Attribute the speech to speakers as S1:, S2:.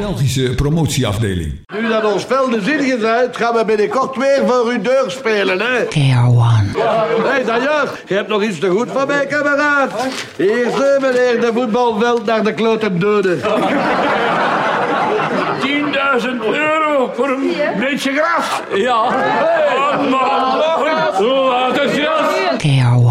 S1: Belgische promotieafdeling.
S2: Nu dat ons veld is ingezet, gaan we binnenkort weer voor uw deur spelen, hè?
S3: KR1.
S2: Hé, d'ailleurs, je hebt nog iets te goed van mij, kameraad. Hier is meneer de voetbalveld naar de klote dode.
S4: 10.000 euro voor een beetje gras.
S3: Ja.
S4: Laat het gras.
S3: KR1.